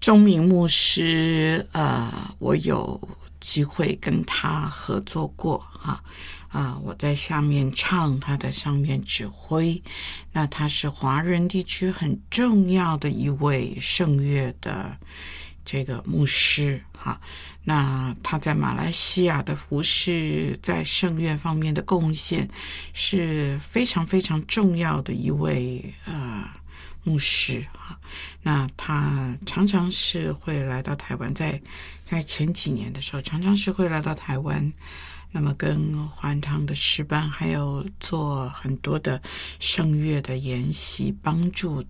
钟明牧师，我有机会跟他合作过我在下面唱，他在上面指挥。那他是华人地区很重要的一位圣乐的这个牧师那他在马来西亚的服事，在圣乐方面的贡献是非常非常重要的一位牧师那他常常是会来到台湾，在前几年的时候，常常是会来到台湾，那么跟环堂的诗班还有做很多的圣乐的研习，帮助